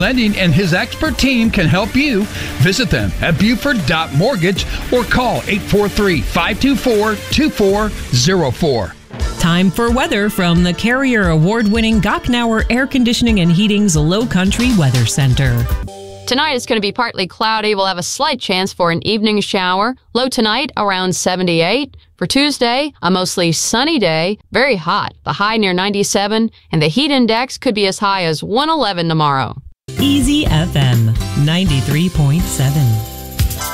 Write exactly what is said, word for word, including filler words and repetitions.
Lending and his expert team can help you. Visit them at Buford dot mortgage or call eight four three, five two four, two four zero four. Time for weather from the Carrier Award-winning Gochnauer Air Conditioning and Heating's Low Country Weather Center. Tonight it's going to be partly cloudy. We'll have a slight chance for an evening shower. Low tonight around seventy-eight. For Tuesday, a mostly sunny day, very hot. The high near ninety-seven, and the heat index could be as high as one eleven tomorrow. Easy F M ninety-three point seven.